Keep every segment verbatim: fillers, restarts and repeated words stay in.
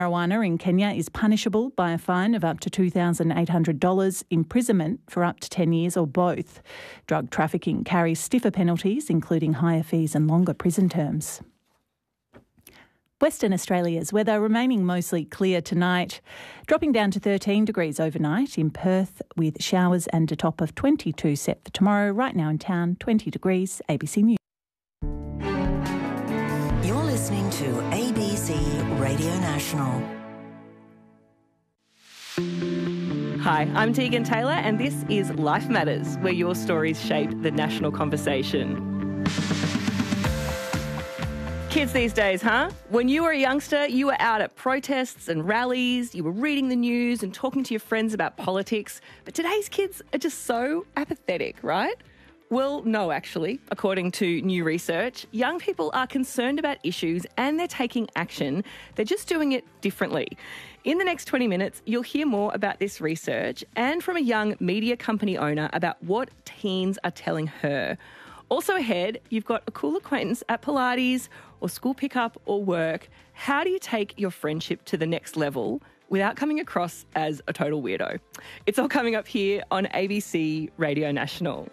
Marijuana in Kenya is punishable by a fine of up to two thousand eight hundred dollars, imprisonment for up to ten years or both. Drug trafficking carries stiffer penalties, including higher fees and longer prison terms. Western Australia's weather remaining mostly clear tonight, dropping down to thirteen degrees overnight in Perth with showers and a top of twenty-two set for tomorrow. Right now in town, twenty degrees, A B C News. You're listening to A B C Radio National. Hi, I'm Tegan Taylor and this is Life Matters, where your stories shape the national conversation. Kids these days, huh? When you were a youngster, you were out at protests and rallies, you were reading the news and talking to your friends about politics. But today's kids are just so apathetic, right? Well, no, actually. According to new research, young people are concerned about issues and they're taking action. They're just doing it differently. In the next twenty minutes, you'll hear more about this research and from a young media company owner about what teens are telling her. Also ahead, you've got a cool acquaintance at Pilates or school pickup or work. How do you take your friendship to the next level without coming across as a total weirdo? It's all coming up here on A B C Radio National.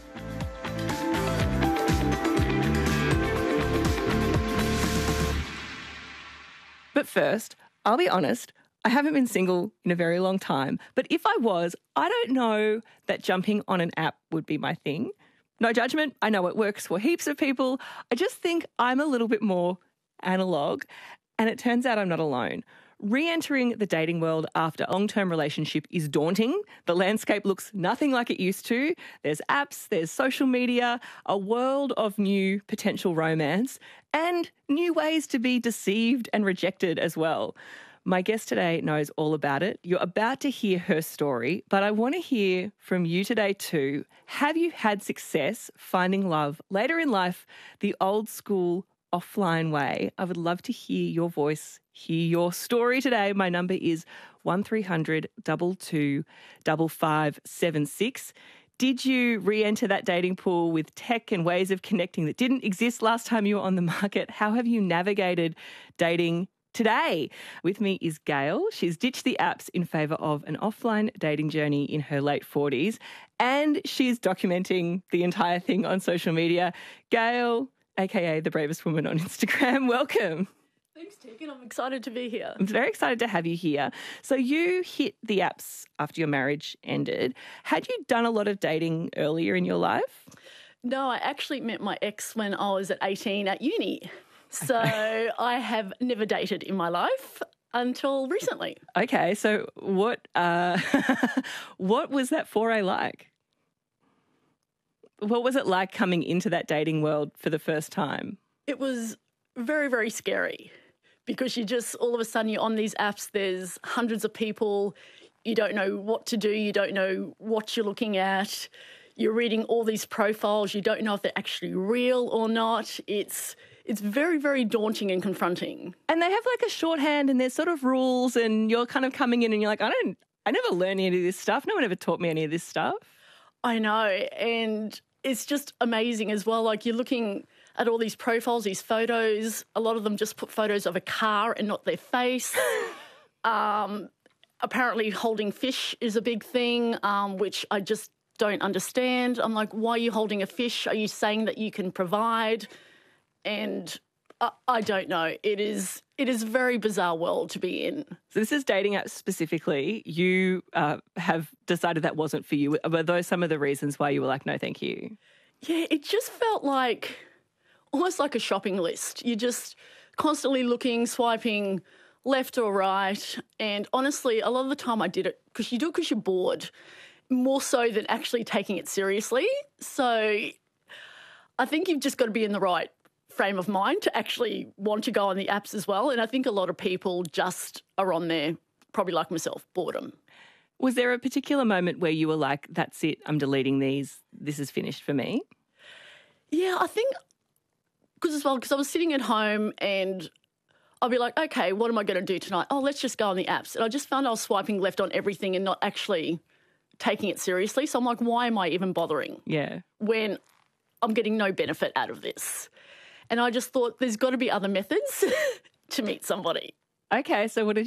But first, I'll be honest, I haven't been single in a very long time. But if I was, I don't know that jumping on an app would be my thing. No judgment. I know it works for heaps of people. I just think I'm a little bit more analog, and it turns out I'm not alone. Re-entering the dating world after a long-term relationship is daunting. The landscape looks nothing like it used to. There's apps, there's social media, a world of new potential romance, and new ways to be deceived and rejected as well. My guest today knows all about it. You're about to hear her story, but I want to hear from you today too. Have you had success finding love later in life the old school offline way? I would love to hear your voice, hear your story today. My number is one three hundred two two five five seven six. Did you re-enter that dating pool with tech and ways of connecting that didn't exist last time you were on the market? How have you navigated dating today? With me is Gail. She's ditched the apps in favour of an offline dating journey in her late forties, and she's documenting the entire thing on social media. Gail, aka the bravest woman on Instagram, welcome. Thanks, Tegan. I'm excited to be here. I'm very excited to have you here. So you hit the apps after your marriage ended. Had you done a lot of dating earlier in your life? No, I actually met my ex when I was at eighteen at uni. So okay. I have never dated in my life until recently. Okay, so what uh, what was that foray like? What was it like coming into that dating world for the first time? It was very, very scary because you just, all of a sudden you're on these apps, there's hundreds of people, you don't know what to do, you don't know what you're looking at, you're reading all these profiles, you don't know if they're actually real or not. It's It's very, very daunting and confronting. And they have like a shorthand and there's sort of rules and you're kind of coming in and you're like, I don't, I never learned any of this stuff. No one ever taught me any of this stuff. I know. And it's just amazing as well. Like you're looking at all these profiles, these photos. A lot of them just put photos of a car and not their face. um, apparently holding fish is a big thing, um, which I just don't understand. I'm like, why are you holding a fish? Are you saying that you can provide? And I, I don't know. It is it is a very bizarre world to be in. So this is dating apps specifically. You uh, have decided that wasn't for you. Were those some of the reasons why you were like, no, thank you? Yeah, it just felt like almost like a shopping list. You're just constantly looking, swiping left or right. And honestly, a lot of the time I did it because you do it because you're bored, more so than actually taking it seriously. So I think you've just got to be in the right frame of mind to actually want to go on the apps as well. And I think a lot of people just are on there, probably like myself, boredom. Was there a particular moment where you were like, that's it, I'm deleting these, this is finished for me? Yeah, I think because as well, because I was sitting at home and I'll be like, okay, what am I going to do tonight? Oh, let's just go on the apps. And I just found I was swiping left on everything and not actually taking it seriously. So I'm like, why am I even bothering? Yeah. When I'm getting no benefit out of this. And I just thought there's got to be other methods to meet somebody. Okay, so what did